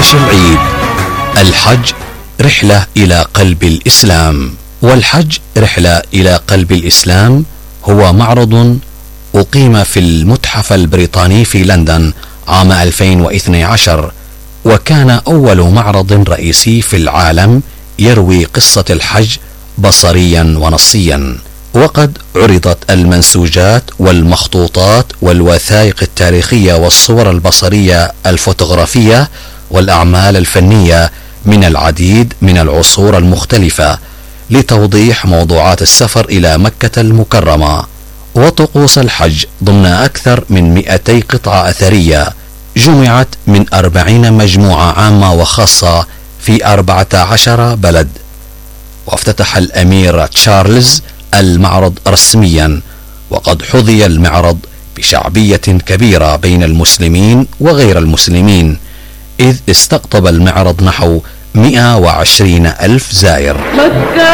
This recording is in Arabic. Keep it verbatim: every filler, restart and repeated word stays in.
هامش العيد. الحج رحلة إلى قلب الإسلام. والحج رحلة إلى قلب الإسلام هو معرض أقيم في المتحف البريطاني في لندن عام ألفين واثني عشر، وكان أول معرض رئيسي في العالم يروي قصة الحج بصريا ونصيا. وقد عرضت المنسوجات والمخطوطات والوثائق التاريخية والصور البصرية الفوتوغرافية والأعمال الفنية من العديد من العصور المختلفة لتوضيح موضوعات السفر إلى مكة المكرمة وطقوس الحج ضمن أكثر من مئتي قطعة أثرية جمعت من أربعين مجموعة عامة وخاصة في أربعة عشر بلد. وافتتح الأمير تشارلز المعرض رسميا، وقد حظي المعرض بشعبية كبيرة بين المسلمين وغير المسلمين، إذ استقطب المعرض نحو مئة وعشرين ألف زائر.